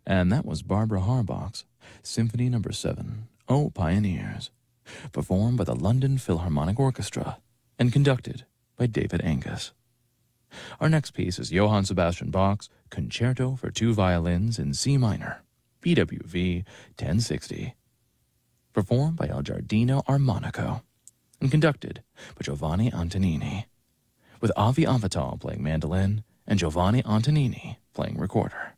And that was Barbara Harbach's Symphony No. 7, O Pioneers, performed by the London Philharmonic Orchestra and conducted by David Angus. Our next piece is Johann Sebastian Bach's Concerto for Two Violins in C minor, BWV 1060, performed by El Giardino Armonico and conducted by Giovanni Antonini, with Avi Avital playing mandolin and Giovanni Antonini playing recorder.